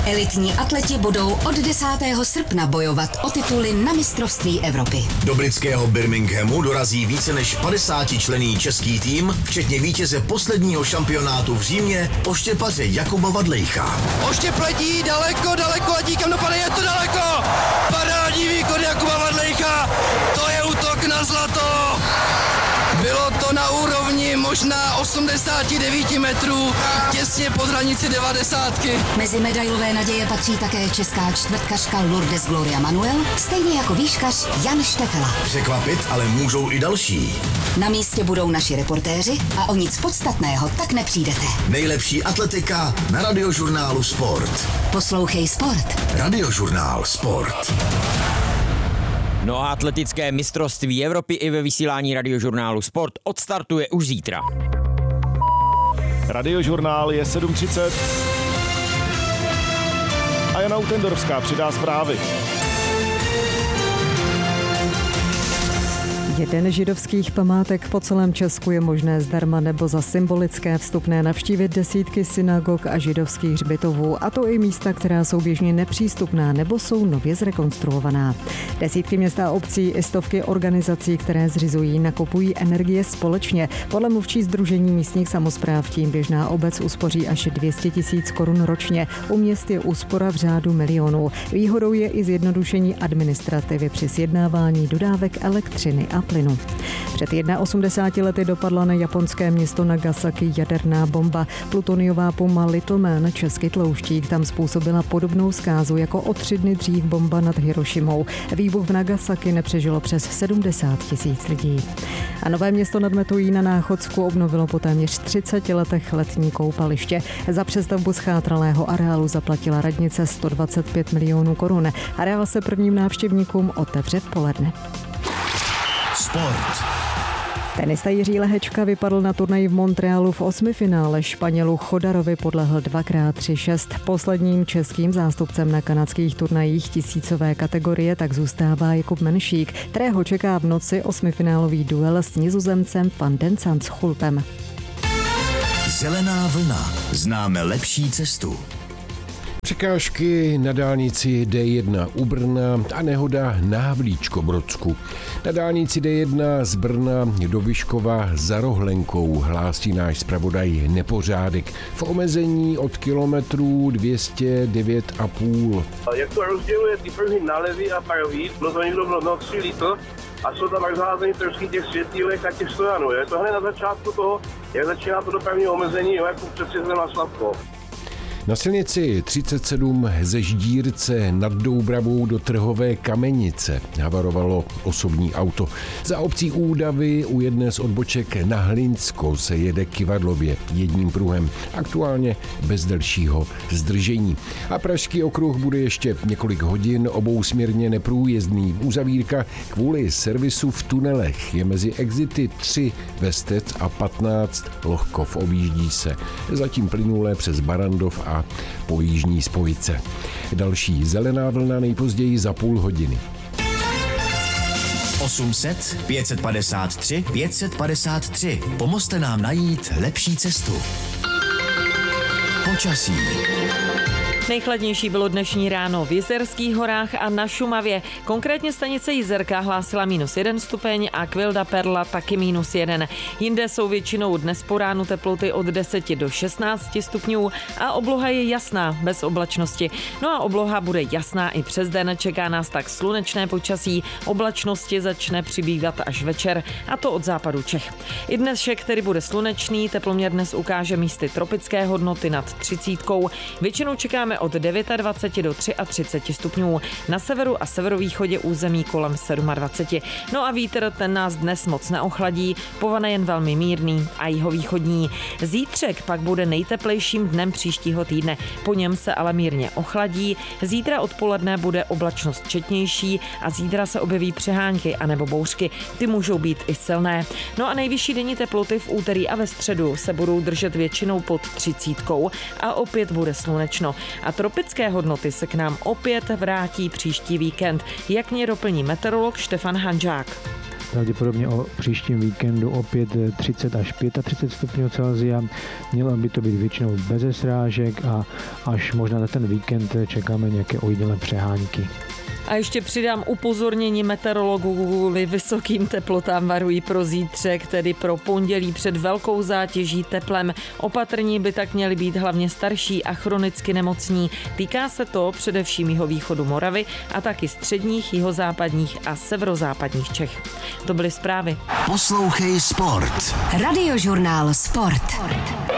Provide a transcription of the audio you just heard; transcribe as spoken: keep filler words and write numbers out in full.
Elitní atleti budou od desátého srpna bojovat o tituly na mistrovství Evropy. Do britského Birminghamu dorazí více než padesátičlenný český tým, včetně vítěze posledního šampionátu v Římě, oštěpaře Jakuba Vadlejcha. Oštěp letí daleko, daleko letí, kam dopadne, je to daleko! Parádní výkon Jakuba Vadlejcha, to je útok na zlato! Bylo to na úrovni možná osmdesát devět metrů, těsně pod hranici devadesátky. Mezi medailové naděje patří také česká čtvrtkařka Lourdes Gloria Manuel, stejně jako výškař Jan Štefela. Překvapit ale můžou i další. Na místě budou naši reportéři a o nic podstatného tak nepřijdete. Nejlepší atletika na Radiožurnálu Sport. Poslouchej Sport. Radiožurnál Sport. No a atletické mistrovství Evropy i ve vysílání Radiožurnálu Sport odstartuje už zítra. Radiožurnál je sedm třicet a Jana Utendorská přidá zprávy. Jeden židovských památek po celém Česku je možné zdarma nebo za symbolické vstupné navštívit desítky synagog a židovských hřbitovů, a to i místa, která jsou běžně nepřístupná nebo jsou nově zrekonstruovaná. Desítky měst a obcí i stovky organizací, které zřizují, nakupují energie společně. Podle mluvčí Sdružení místních samospráv tím běžná obec uspoří až dvě stě tisíc korun ročně. U měst je úspora v řádu milionů. Výhodou je i zjednodušení administrativy při sjednávání dodávek elektřiny a plynu. Před osmdesáti lety dopadla na japonské město Nagasaki jaderná bomba. Plutoniová puma Little Man, český tlouštík, tam způsobila podobnou zkázu jako o tři dny dřív bomba nad Hirošimou. Výbuch v Nagasaki nepřežilo přes sedmdesát tisíc lidí. A Nové Město nad Metují na Náchodsku obnovilo po téměř třiceti letech letní koupaliště. Za přestavbu schátralého areálu zaplatila radnice sto dvacet pět milionů korun. Areál se prvním návštěvníkům otevře v poledne. Sport. Tenista Jiří Lehečka vypadl na turnaji v Montrealu v osmifinále. Španělu Chodarovi podlehl dvakrát tři šest. Posledním českým zástupcem na kanadských turnajích tisícové kategorie tak zůstává Jakub Menšík, kterého čeká v noci osmifinálový duel s Nizozemcem Van den Zandschulpem. Zelená vlna. Známe lepší cestu. Překážky na dálnici D jedna u Brna a nehoda na Havlíčkobrodsku. Na dálnici D jedna z Brna do Vyškova za Rohlenkou hlásí náš zpravodaj nepořádek. V omezení od kilometrů dvě stě devět a půl. Jak to rozděluje ty první nálevy a pravý, bylo to někdo bylo no, tři litr a jsou tam tak zházený trošku těch světílek a těch stojanů. Je to hned na začátku toho, jak začíná to dopravní omezení, jo, jako přeci na Slavko. Na silnici třicet sedm ze Ždírce nad Doubravou do Trhové Kamenice havarovalo osobní auto. Za obcí Údavy u jedné z odboček na Hlinsko se jede Kyvadlově jedním pruhem, aktuálně bez delšího zdržení. A Pražský okruh bude ještě několik hodin obousměrně neprůjezdný. Uzavírka kvůli servisu v tunelech je mezi exity tři Vestec a patnáct Lohkov, objíždí se zatím plynule přes Barandov a po jižní spojice. Další zelená vlna nejpozději za půl hodiny. osm set, pět set padesát tři, pět set padesát tři. Pomozte nám najít lepší cestu. Počasí. Nejchladnější bylo dnešní ráno v Jizerských horách a na Šumavě. Konkrétně stanice Jizerka hlásila minus jeden stupeň a Kvilda Perla taky minus jeden. Jinde jsou většinou dnes po ránu teploty od deseti do šestnácti stupňů a obloha je jasná, bez oblačnosti. No a obloha bude jasná i přes den, čeká nás tak slunečné počasí, oblačnosti začne přibývat až večer, a to od západu Čech. I dnešek, který bude slunečný, teploměr dnes ukáže místy tropické hodnoty nad třicítkou. Většinou čekáme od dvacet devět do třicet tři stupňů. Na severu a severovýchodě území kolem dvacet sedm. No a vítr, ten nás dnes moc neochladí, povane jen velmi mírný a jihovýchodní. Zítřek pak bude nejteplejším dnem příštího týdne. Po něm se ale mírně ochladí. Zítra odpoledne bude oblačnost četnější a zítra se objeví přehánky anebo bouřky. Ty můžou být i silné. No a nejvyšší denní teploty v úterý a ve středu se budou držet většinou pod třicítkou a opět bude slunečno. A tropické hodnoty se k nám opět vrátí příští víkend, jak mě doplní meteorolog Štefan Hanžák. pravděpodobně o příštím víkendu opět třicet až třicet pět stupňů Celsia. Mělo by to být většinou bez srážek a až možná na ten víkend čekáme nějaké ojedinělé přehánky. A ještě přidám upozornění meteorologů kvůli vysokým teplotám varují pro zítřek, tedy pro pondělí před velkou zátěží teplem. Opatrní by tak měli být hlavně starší a chronicky nemocní. Týká se to především jihovýchodu Moravy a taky středních, jihozápadních a severozápadních Čech. To byly zprávy. Poslouchej Sport. Radiožurnál Sport.